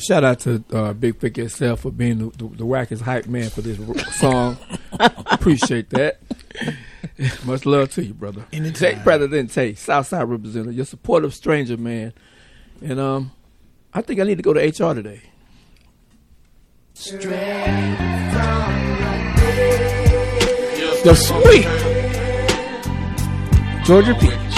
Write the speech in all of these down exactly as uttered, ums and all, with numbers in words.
shout out to uh, Big Vic itself for being the, the, the wackest hype man for this song. Appreciate that. Much love to you, brother. Tay, President Tay, Southside representative, your supportive stranger, man. And um, I think I need to go to H R today. The sweet Georgia Peach,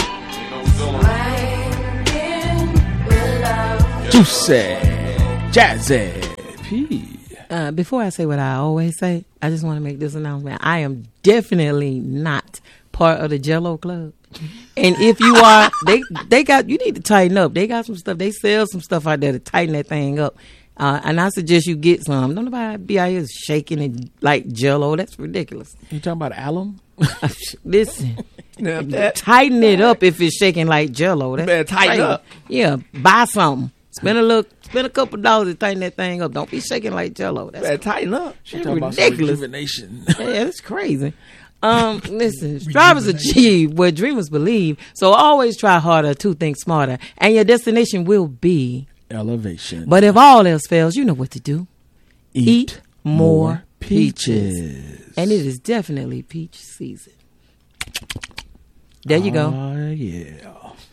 Juicy, Jazzy P. Uh, before I say what I always say, I just want to make this announcement. I am definitely not part of the Jello Club. And if you are, they they got, you need to tighten up. They got some stuff. They sell some stuff out there to tighten that thing up. Uh, and I suggest you get some. Don't nobody be out here shaking it like Jello. That's ridiculous. You talking about alum? Listen, now that, tighten it up if it's shaking like Jello. That's better tighten crazy. up. Yeah, buy something. Spend a little, spend a couple dollars to tighten that thing up. Don't be shaking like Jello. That's better tighten up. That's ridiculous. Rejuvenation. Yeah, that's crazy. Um, listen, strivers achieve what dreamers believe. So always try harder to think smarter, and your destination will be elevation. But if all else fails, you know what to do. Eat, Eat more, more peaches. peaches. And it is definitely peach season. There you go. Oh, yeah.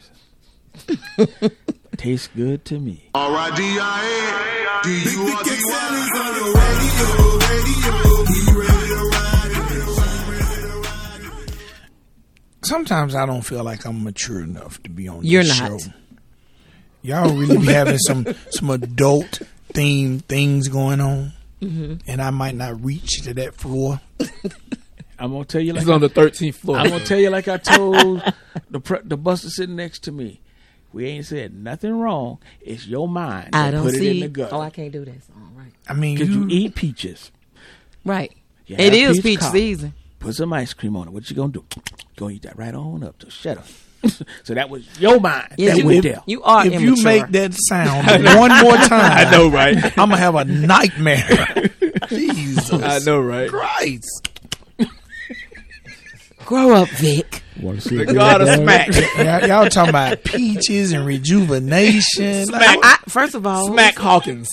Tastes good to me. R I D I A D U R T Y. Sometimes I don't feel like I'm mature enough to be on You're this not. show. Y'all really be having some some adult themed things going on, mm-hmm. and I might not reach to that floor. I'm gonna tell you like He's on the thirteenth floor. I'm gonna tell you like I told the pre- the buster sitting next to me. We ain't said nothing wrong. It's your mind. I don't put see. it in the gutter. Oh, I can't do that. All right. I mean, Because you, you eat peaches. Right. You It have is peach cobbler. season. Put some ice cream on it. What you gonna do? Gonna eat that right on up. So shut up. So that was your mind. Yeah, that you, went there. you are if immature. you make that sound one more time, I know, right? I'm gonna have a nightmare. Jesus, I know, right? Christ. Grow up, Vic. Want to see The a good God of boy? smack. y'all, y'all talking about peaches and rejuvenation. Smack. I, first of all, Smack Hawkins.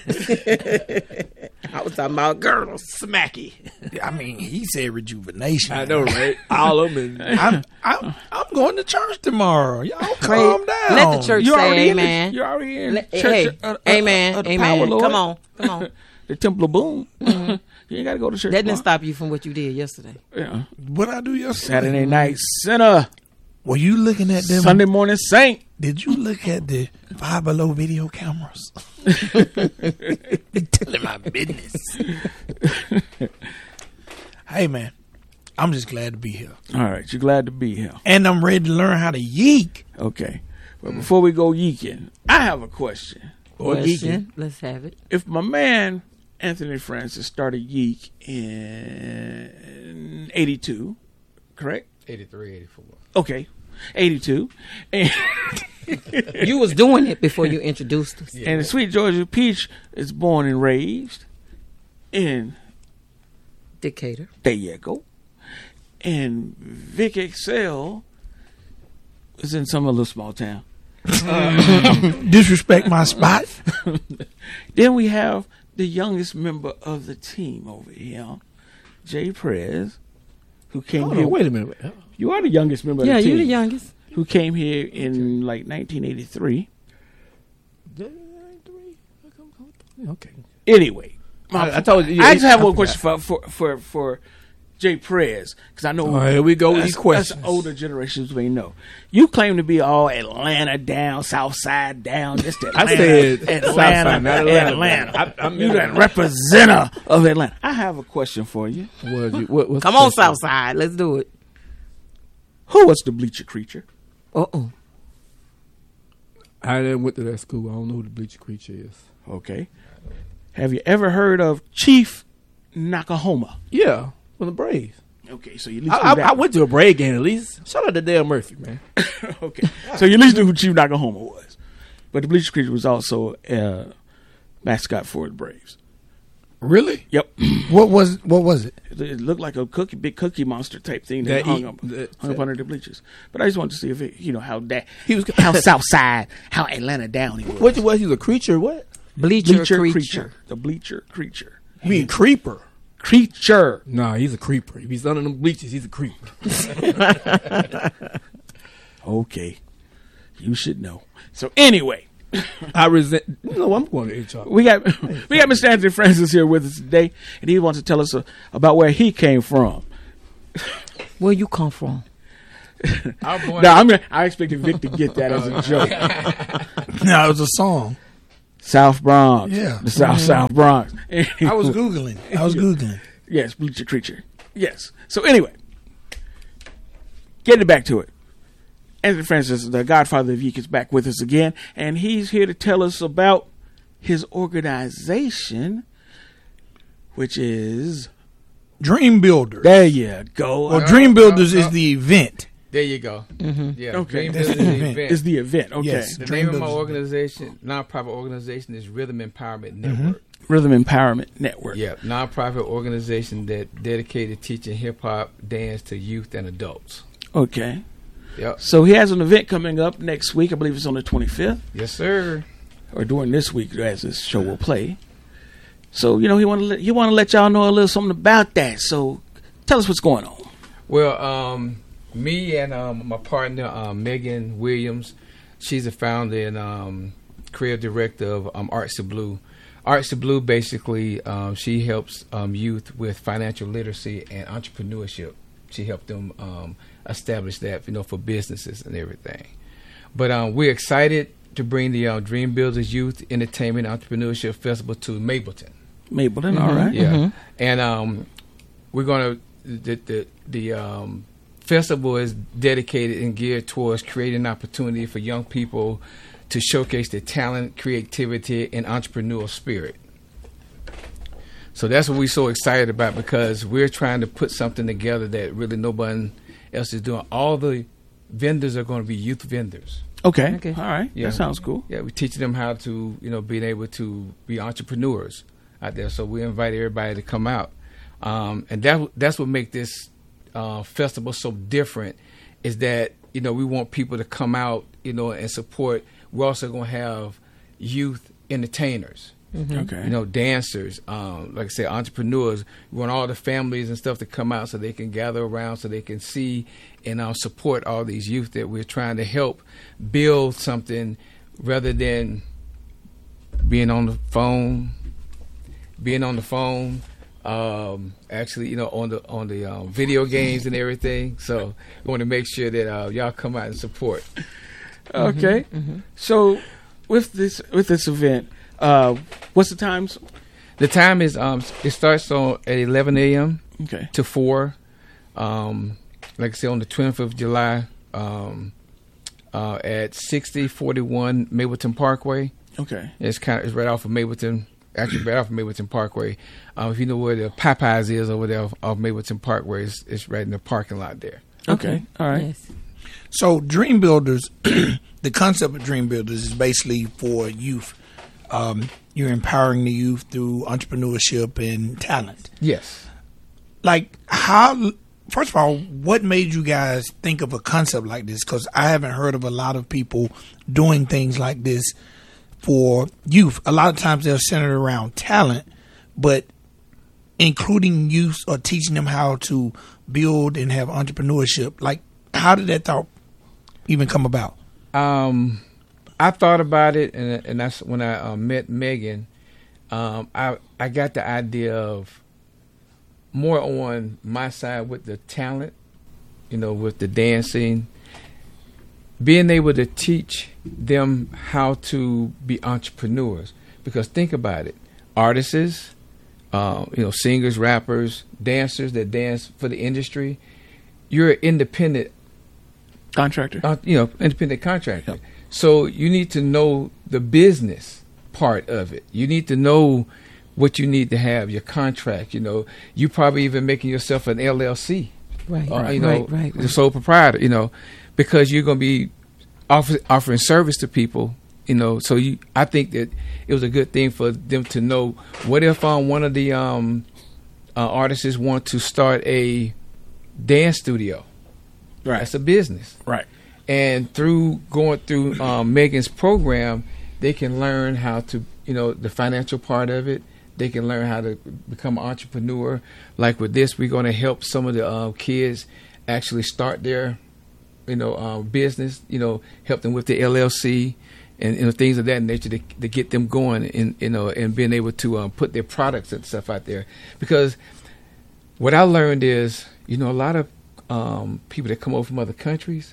I was talking about girls. Smacky. I mean, he said rejuvenation. I know, right? All of them. And I'm, I'm, I'm going to church tomorrow. Y'all Pray- calm down. Let the church You say already in the- amen. You're already in Let- church. hey, uh, uh, amen, uh, the amen. Power Lord. Come on, come on. The Temple of Boom. Mm-hmm. You ain't got to go to church. That didn't tomorrow. stop you from what you did yesterday. Yeah. What I do yesterday? Saturday night sinner. Were you looking at them? Sunday morning saint. Did you look at the Five Below video cameras? Telling my business. Hey, man. I'm just glad to be here. All right. You're glad to be here. And I'm ready to learn how to yeek. Okay. But before we go yeeking, I have a question. or geeking. Question. Let's have it. If my man Anthony Francis started Yeek in eighty-two, correct? eighty-three, eighty-four. Okay, eighty-two. And, You was doing it before you introduced us. and the Sweet Georgia Peach is born and raised in, Decatur. there you go. And Vic Excel is in some little small town. Disrespect my spot. Then we have the youngest member of the team over here, Jay Prez, who came Hold here. on, wait a minute. Wait. You are the youngest member Yeah, of the team. you the youngest. Who came here in like nineteen eighty-three. Okay. Anyway, I, I told you. I just have I one forgot. question for for for, for Jay Prez, because I know All right, here we go with us- these questions. us older generations may know. You claim to be all Atlanta down, South Side down, just Atlanta. I said Atlanta, South Side, not Atlanta. Atlanta. I- I'm you the Atlanta. representative of Atlanta. I have a question for you. What, you- what, what's Come the on, question? Southside. Let's do it. Who was the Bleacher Creature? Uh oh. I didn't went to that school. I don't know who the Bleacher Creature is. Okay. Have you ever heard of Chief Nakahoma? Yeah, from the Braves. Okay, so you at least I, knew I, that I one. went to a Brave game at least. Shout out to Dale Murphy, man. Okay, so you at least knew who Chief Nakahoma was. But the Bleacher Creature was also a mascot for the Braves. Really? Yep. What was what was it? It looked like a cookie, big cookie monster type thing that, That hung, eat- up, that- hung up under the bleachers. But I just wanted to see if it, you know, how that He was how South Side, how Atlanta down he was. What was he was a creature? What? Bleacher, Bleacher creature. creature. The bleacher creature. You mean creeper? Creature. Nah, he's a creeper. If he's under them bleachers, he's a creeper. Okay. You should know. So anyway, I resent. No, I'm going to H R. we got we got Mister Anthony Francis here with us today, and he wants to tell us uh, about where he came from. Where you come from? I was born No, I'm gonna, I expected Vic to get that as a joke. No, it was a song. South Bronx. Yeah. The South South Bronx. I was Googling. I was Googling. Yes, bleacher creature. Yes. So anyway, getting back to it. Anthony Francis, the Godfather of Yeek, is back with us again, and he's here to tell us about his organization, which is Dream Builders. there you go. Well, Uh, Dream Builders no, is no. the event. There you go. Mm-hmm. Yeah. Okay. Dream That's Builders the is the event. event. is the event. Okay. Yes. The Dream name of my Builders. organization, nonprofit organization, is Rhythm Empowerment Network. Rhythm Empowerment Network. Yeah, nonprofit organization that dedicated teaching hip hop dance to youth and adults. Okay. Yep. So he has an event coming up next week. I believe it's on the twenty-fifth, Yes, sir. or during this week as this show will play. So you know he want to let, he want to let y'all know a little something about that. So tell us what's going on. Well, um, me and um, my partner um, Megan Williams, she's the founder and um, creative director of um, Arts to Blue. Arts to Blue basically um, she helps um, youth with financial literacy and entrepreneurship. She helped them um, establish that, you know, for businesses and everything. But um, we're excited to bring the uh, Dream Builders Youth Entertainment Entrepreneurship Festival to Mableton. Mableton, all right. Yeah, Mhm. and um, we're gonna the the, the um, festival is dedicated and geared towards creating an opportunity for young people to showcase their talent, creativity, and entrepreneurial spirit. So that's what we're so excited about, because we're trying to put something together that really no one else is doing. All the vendors are going to be youth vendors. Okay. Okay. All right. Yeah. That sounds cool. Yeah, we're teaching them how to, you know, being able to be entrepreneurs out there. So we invite everybody to come out, um, and that that's what makes this uh, festival so different. Is that, you know, we want people to come out, you know, and support. We're also going to have youth entertainers. Okay. You know, dancers, um, like I said, entrepreneurs. We want all the families and stuff to come out so they can gather around, so they can see and uh, support all these youth that we're trying to help build something, rather than being on the phone, being on the phone, um, actually, you know, on the on the um, video games and everything. So we want to make sure that uh, y'all come out and support. Okay. So with this with this event, uh, what's the times? The time is um, it starts on at eleven a.m. Okay. to four. Um, like I said, on the twentieth of July, um, uh, at sixty forty-one Mableton Parkway. Okay. It's kind of it's right off of Mableton, actually right off of Mableton Parkway. Um, if you know where the Popeyes is over there off, off Mableton Parkway, it's, it's right in the parking lot there. Okay. All right. Yes. So Dream Builders, the concept of Dream Builders is basically for youth. Um, you're empowering the youth through entrepreneurship and talent. Yes. Like, how, first of all, what made you guys think of a concept like this? Because I haven't heard of a lot of people doing things like this for youth. A lot of times they're centered around talent, but including youth or teaching them how to build and have entrepreneurship. Like, how did that thought even come about? Um, I thought about it, and and that's when I uh, met Megan. Um, I I got the idea of more on my side with the talent, you know, with the dancing, being able to teach them how to be entrepreneurs. Because think about it, artists, uh, you know, singers, rappers, dancers that dance for the industry, you're an independent. Contractor. Uh, you know, independent contractor. Yep. So you need to know the business part of it. You need to know what you need to have, your contract. You know, you probably even making yourself an L L C. Right. Uh, right. you know, right. Right. the sole proprietor. You know, because you're going to be offer, offering service to people. You know, so you. I think that it was a good thing for them to know. What if um, one of the um, uh, artists want to start a dance studio? Right. That's a business. Right. And through going through um, Megan's program, they can learn how to, you know, the financial part of it. They can learn how to become an entrepreneur. Like with this, we're going to help some of the uh, kids actually start their, you know, uh, business. You know, help them with the L L C and you know, things of that nature to, to get them going, and you know, and being able to um, put their products and stuff out there. Because what I learned is, you know, a lot of um, people that come over from other countries,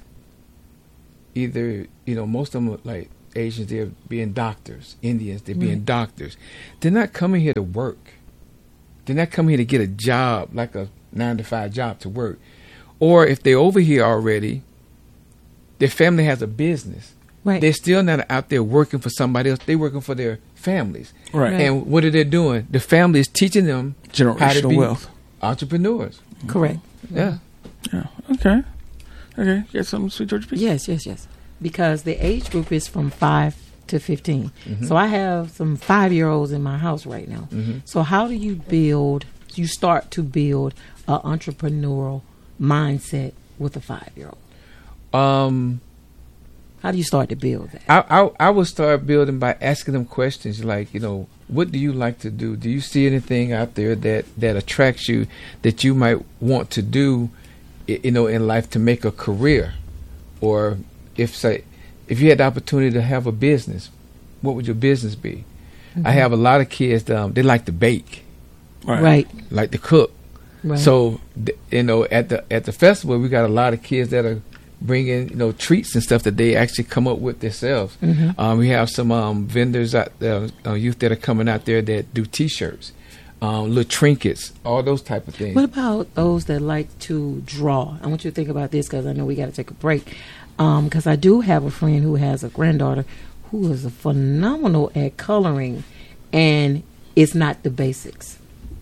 either, you know, most of them are like Asians, they're being doctors. Indians, they're being Mm. doctors. They're not coming here to work. They're not coming here to get a job, like a nine to five job to work. Or if they're over here already, their family has a business. Right. They're still not out there working for somebody else. They're working for their families. Right. Right. And what are they doing? The family is teaching them how to Generational be wealth. entrepreneurs. Correct. Yeah. Yeah. Okay. Okay. Get some Sweet Georgia Peach. Yes, yes, yes. Because the age group is from five to fifteen. Mhm. So I have some five-year-olds in my house right now. Mhm. So how do you build, you start to build an entrepreneurial mindset with a five-year-old? Um, How do you start to build that? I, I I would start building by asking them questions like, you know, what do you like to do? Do you see anything out there that, that attracts you that you might want to do, i- you know, in life to make a career? Or if say if you had the opportunity to have a business, what would your business be? I have a lot of kids that, um, they like to bake, Right. like to cook. Right. So th- you know, at the at the festival, we got a lot of kids that are bringing, you know, treats and stuff that they actually come up with themselves. Mhm. Um, we have some um, vendors out there, uh, youth that are coming out there that do T-shirts, um, little trinkets, all those type of things. What about those that like to draw? I want you to think about this because I know we got to take a break. Because I do have a friend who has a granddaughter who is a phenomenal at coloring, and it's not the basics.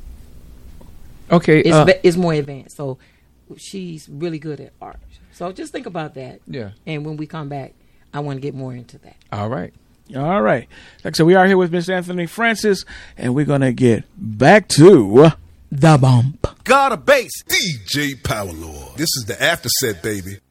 Okay, It's uh, ba- it's more advanced. So she's really good at art. So just think about that. yeah. And when we come back, I want to get more into that. All right. All right. Like I said, we are here with Miss Anthony Francis, and we're going to get back to The bump. God a bass. D J Power Lord. This is the after set, baby.